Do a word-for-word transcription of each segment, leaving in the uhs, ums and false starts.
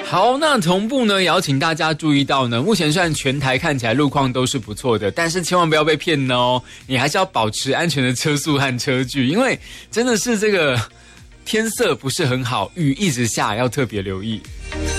好，那同步呢，也要请大家注意到呢，目前虽然全台看起来路况都是不错的，但是千万不要被骗哦，你还是要保持安全的车速和车距，因为真的是这个天色不是很好，雨一直下，要特别留意。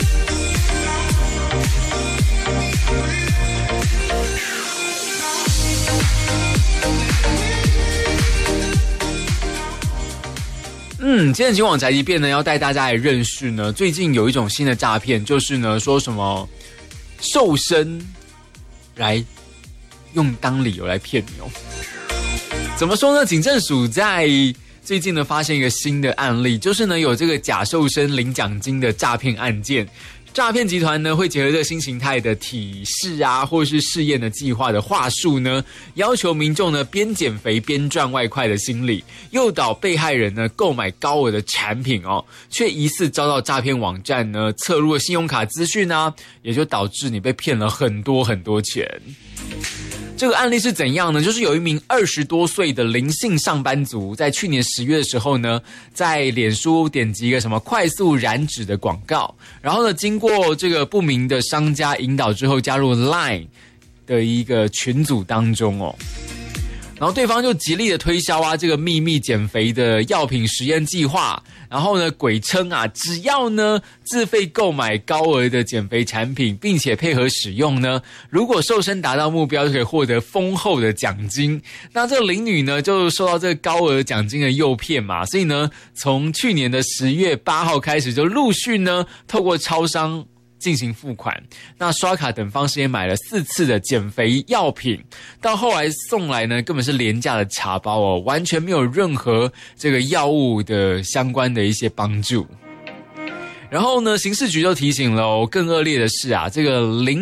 嗯，今天警网宅急便呢，要带大家来认识呢，最近有一种新的诈骗，就是呢说什么瘦身来用当理由来骗你哦。怎么说呢？警政署在最近呢发现一个新的案例，就是呢有这个假瘦身领奖金的诈骗案件。诈骗集团呢会结合这个新形态的体式啊，或是试验的计划的话术呢，要求民众呢边减肥边赚外快的心理，诱导被害人呢购买高额的产品哦，却疑似遭到诈骗网站呢侧入了信用卡资讯啊，也就导致你被骗了很多很多钱。这个案例是怎样呢？就是有一名二十多岁的林姓上班族，在去年十月的时候呢，在脸书点击一个什么快速燃脂的广告，然后呢，经过这个不明的商家引导之后，加入 Line 的一个群组当中哦。然后对方就极力的推销啊，这个秘密减肥的药品实验计划，然后呢，鬼称啊，只要呢自费购买高额的减肥产品，并且配合使用呢，如果瘦身达到目标，就可以获得丰厚的奖金。那这个林女呢，就受到这个高额奖金的诱骗嘛，所以呢，从去年的十月八号开始，就陆续呢，透过超商进行付款，那刷卡等方式也买了四次的减肥药品，到后来送来呢，根本是廉价的茶包哦，完全没有任何这个药物的相关的一些帮助。然后呢，刑事局就提醒了哦，更恶劣的是啊，这个林